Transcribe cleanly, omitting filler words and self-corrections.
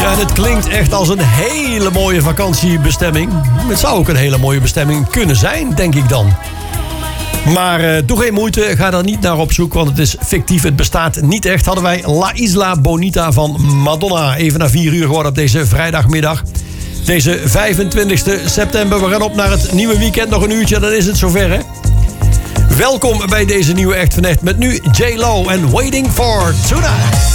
Ja, en het klinkt echt als een hele mooie vakantiebestemming. Het zou ook een hele mooie bestemming kunnen zijn, denk ik dan. Maar doe geen moeite, ga daar niet naar op zoek, want het is fictief. Het bestaat niet echt. Hadden wij La Isla Bonita van Madonna. Even na 4 uur geworden op deze vrijdagmiddag. Deze 25 september. We gaan op naar het nieuwe weekend. Nog een uurtje, dan is het zover, hè? Welkom bij deze nieuwe Echt van Echt. Met nu J-Lo en Waiting for Tonight.